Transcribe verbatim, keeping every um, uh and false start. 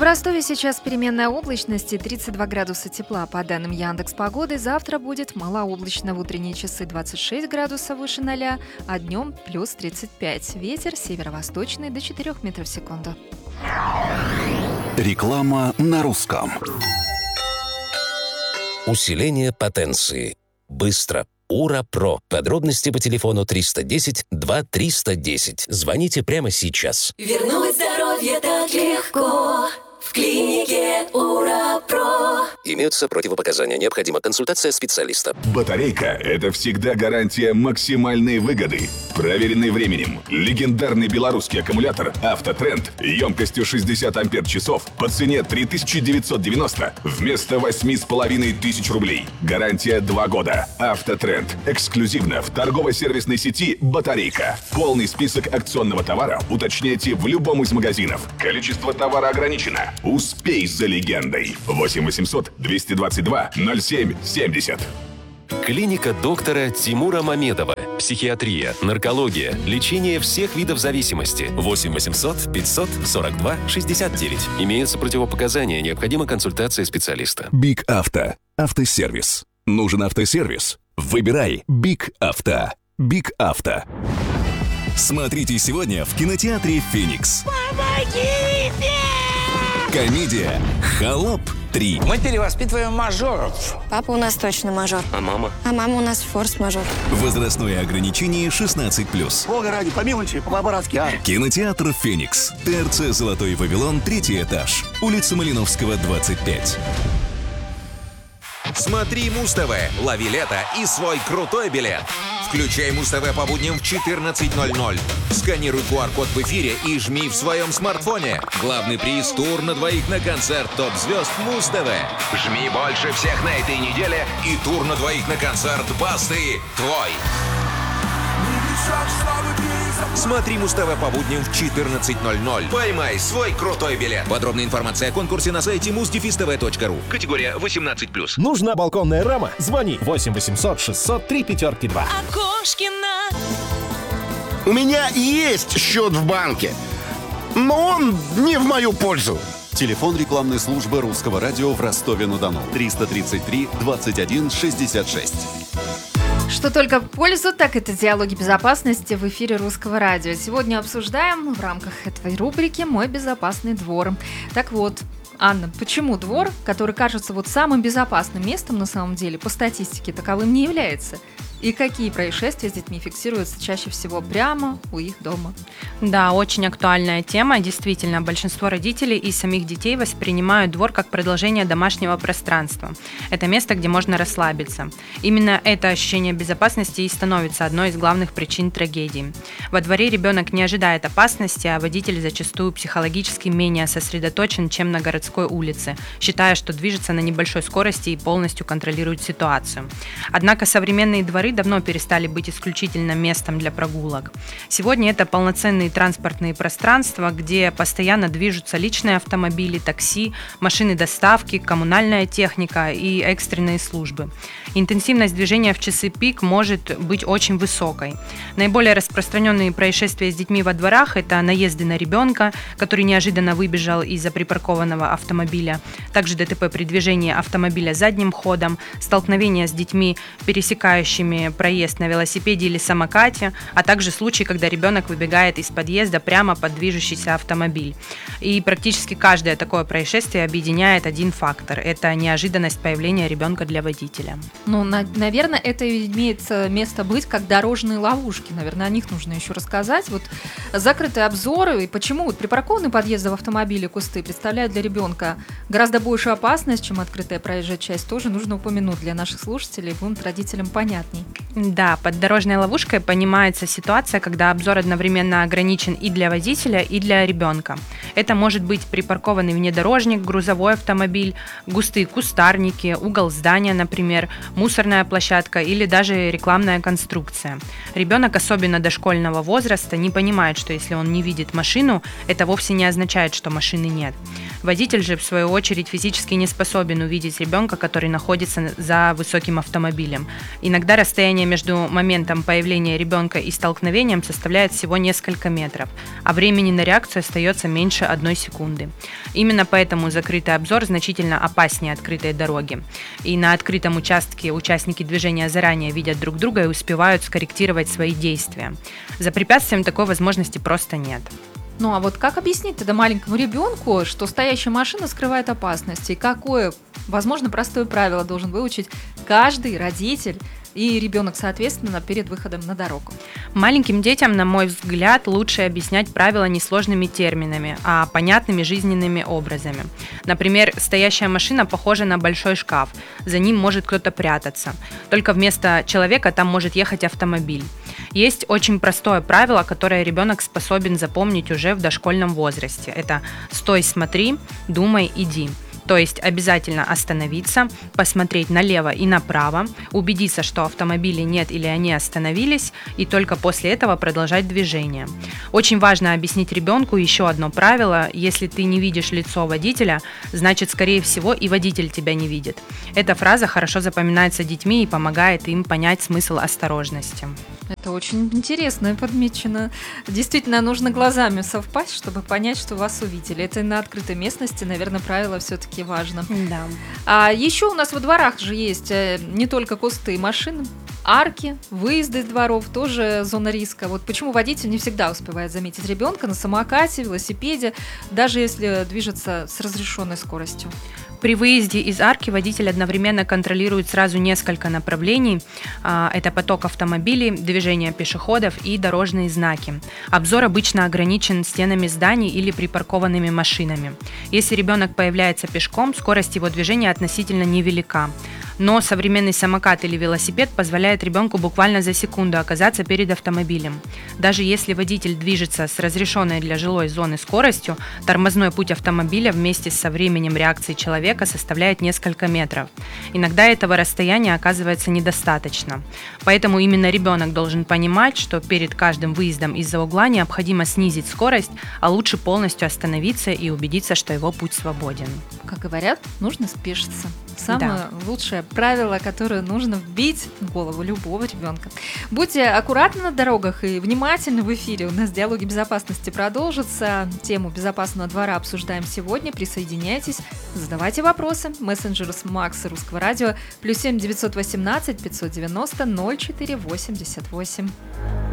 Ростове сейчас переменная облачность и тридцать два градуса тепла. По данным Яндекс.Погоды, завтра будет малооблачно, в утренние часы двадцать шесть градусов выше ноля, а днем плюс тридцать пять. Ветер северо-восточный до четырёх метров в секунду. Реклама на русском. Усиление потенции. Быстро. Ура Про. Подробности по телефону триста десять два триста десять. Звоните прямо сейчас. Вернуть здоровье так легко. В клинике Ура Про. Имеются противопоказания. Необходима консультация специалиста. Батарейка – это всегда гарантия максимальной выгоды. Проверенный временем. Легендарный белорусский аккумулятор «Автотренд» емкостью шестьдесят ампер-часов по цене три тысячи девятьсот девяносто вместо восемь с половиной тысяч рублей. Гарантия два года. «Автотренд». Эксклюзивно в торгово-сервисной сети «Батарейка». Полный список акционного товара уточняйте в любом из магазинов. Количество товара ограничено. Успей за легендой. восемь восемьсот двести двадцать два ноль семь семьдесят. Клиника доктора Тимура Мамедова. Психиатрия, наркология, лечение всех видов зависимости. восемь восемьсот пятьсот сорок два шестьдесят девять. Имеются противопоказания. Необходима консультация специалиста. Биг Авто. Автосервис. Нужен автосервис? Выбирай Биг Авто. Биг Авто. Смотрите сегодня в кинотеатре «Феникс». Помогите! Комедия «Холоп три». Мы перевоспитываем мажоров. Папа у нас точно мажор. А мама? А мама у нас форс-мажор. Возрастное ограничение шестнадцать плюс. Бога ради, по мелочи, по-братски, а? Кинотеатр «Феникс». ТРЦ «Золотой Вавилон», третий этаж. Улица Малиновского, двадцать пять. Смотри Муз-ТВ, лови лето и свой крутой билет. Включай Муз-ТВ по будням в четырнадцать ноль ноль. Сканируй ку ар код в эфире и жми в своем смартфоне. Главный приз – тур на двоих на концерт топ-звезд Муз-ТВ. Жми больше всех на этой неделе и тур на двоих на концерт Басты твой. Смотри Муз-ТВ по будням в четырнадцать ноль ноль. Поймай свой крутой билет. Подробная информация о конкурсе на сайте муз дефис тэ вэ точка ру. Категория восемнадцать плюс. Нужна балконная рама? Звони восемь восемьсот шестьсот три пятерки два. Окошкина. У меня есть счет в банке, но он не в мою пользу. Телефон рекламной службы Русского радио в Ростове-на-Дону. триста тридцать три двадцать один шестьдесят шесть. Что только в пользу, так это диалоги безопасности в эфире Русского радио. Сегодня обсуждаем в рамках этой рубрики «Мой безопасный двор». Так вот, Анна, почему двор, который кажется вот самым безопасным местом на самом деле, по статистике таковым не является? И какие происшествия с детьми фиксируются чаще всего прямо у их дома? Да, очень актуальная тема. Действительно, большинство родителей и самих детей воспринимают двор как продолжение домашнего пространства. Это место, где можно расслабиться. Именно это ощущение безопасности и становится одной из главных причин трагедий. Во дворе ребенок не ожидает опасности, а водитель зачастую психологически менее сосредоточен, чем на городской улице, считая, что движется на небольшой скорости и полностью контролирует ситуацию. Однако современные дворы давно перестали быть исключительно местом для прогулок. Сегодня это полноценные транспортные пространства, где постоянно движутся личные автомобили, такси, машины доставки, коммунальная техника и экстренные службы. Интенсивность движения в часы пик может быть очень высокой. Наиболее распространенные происшествия с детьми во дворах – это наезды на ребенка, который неожиданно выбежал из-за припаркованного автомобиля, также ДТП при движении автомобиля задним ходом, столкновения с детьми, пересекающими проезд на велосипеде или самокате, а также случаи, когда ребенок выбегает из подъезда прямо под движущийся автомобиль. И практически каждое такое происшествие объединяет один фактор – это неожиданность появления ребенка для водителя. Ну, на, наверное, это имеет место быть как дорожные ловушки. Наверное, о них нужно еще рассказать. Вот закрытые обзоры и почему вот припаркованные подъезды в автомобиле, кусты представляют для ребенка гораздо большую опасность, чем открытая проезжая часть, тоже нужно упомянуть для наших слушателей, будет родителям понятней. Да, под дорожной ловушкой понимается ситуация, когда обзор одновременно ограничен и для водителя, и для ребенка. Это может быть припаркованный внедорожник, грузовой автомобиль, густые кустарники, угол здания, например, мусорная площадка или даже рекламная конструкция. Ребенок, особенно дошкольного возраста, не понимает, что если он не видит машину, это вовсе не означает, что машины нет. Водитель же, в свою очередь, физически не способен увидеть ребенка, который находится за высоким автомобилем. Иногда расстояние между моментом появления ребенка и столкновением составляет всего несколько метров, а времени на реакцию остается меньше одной секунды. Именно поэтому закрытый обзор значительно опаснее открытой дороги. И на открытом участке участники движения заранее видят друг друга и успевают скорректировать свои действия. За препятствием такой возможности просто нет. Ну а вот как объяснить тогда маленькому ребенку, что стоящая машина скрывает опасность? И какое, возможно, простое правило должен выучить каждый родитель и ребенок, соответственно, перед выходом на дорогу? Маленьким детям, на мой взгляд, лучше объяснять правила не сложными терминами, а понятными жизненными образами. Например, стоящая машина похожа на большой шкаф, за ним может кто-то прятаться. Только вместо человека там может ехать автомобиль. Есть очень простое правило, которое ребенок способен запомнить уже в дошкольном возрасте. Это «стой, смотри, думай, иди». То есть обязательно остановиться, посмотреть налево и направо, убедиться, что автомобилей нет или они остановились, и только после этого продолжать движение. Очень важно объяснить ребенку еще одно правило: если ты не видишь лицо водителя, значит, скорее всего, и водитель тебя не видит. Эта фраза хорошо запоминается детьми и помогает им понять смысл осторожности. Это очень интересно и подмечено. Действительно, нужно глазами совпасть, чтобы понять, что вас увидели. Это на открытой местности, наверное, правило все-таки важно. Да. А еще у нас во дворах же есть не только кусты и машины, арки, выезды из дворов, тоже зона риска. Вот почему водитель не всегда успевает заметить ребенка на самокате, велосипеде, даже если движется с разрешенной скоростью. При выезде из арки водитель одновременно контролирует сразу несколько направлений. Это поток автомобилей, движение пешеходов и дорожные знаки. Обзор обычно ограничен стенами зданий или припаркованными машинами. Если ребенок появляется пешком, скорость его движения относительно невелика. Но современный самокат или велосипед позволяет ребенку буквально за секунду оказаться перед автомобилем. Даже если водитель движется с разрешенной для жилой зоны скоростью, тормозной путь автомобиля вместе со временем реакции человека составляет несколько метров. Иногда этого расстояния оказывается недостаточно. Поэтому именно ребенок должен понимать, что перед каждым выездом из-за угла необходимо снизить скорость, а лучше полностью остановиться и убедиться, что его путь свободен. Как говорят, нужно спешиться. Самое Да. лучшее правило, которое нужно вбить в голову любого ребенка. Будьте аккуратны на дорогах и внимательны в эфире. У нас диалоги безопасности продолжатся. Тему безопасного двора обсуждаем сегодня. Присоединяйтесь, задавайте вопросы. Мессенджер с Макса Русского радио плюс семь девятьсот восемнадцать пятьсот девяносто ноль четыре восемьдесят восемь.